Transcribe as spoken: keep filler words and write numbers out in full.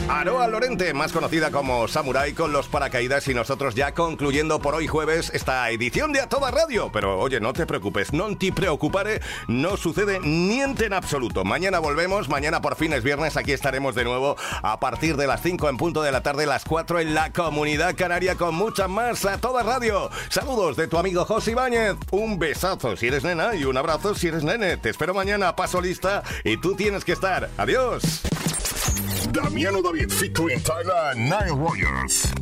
Aroa Lorente, más conocida como Samurai, con los paracaídas, y nosotros ya concluyendo por hoy jueves esta edición de A Toda Radio. Pero oye, no te preocupes, non ti preocupare, no sucede niente en absoluto. Mañana volvemos, mañana por fin es viernes, aquí estaremos de nuevo a partir de las cinco en punto de la tarde, las cuatro en la Comunidad Canaria, con mucha más A Toda Radio. Saludos de tu amigo José Ibáñez, un besazo si eres nena y un abrazo si eres nene. Te espero mañana, paso lista y tú tienes que estar. Adiós. Damiano David featuring Tyler Nine Warriors.